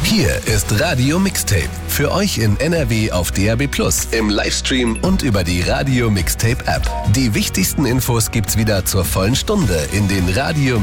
Hier ist Radio Mixtape. Für euch in NRW auf DAB+, im Livestream und über die Radio Mixtape App. Die wichtigsten Infos gibt's wieder zur vollen Stunde in den Radio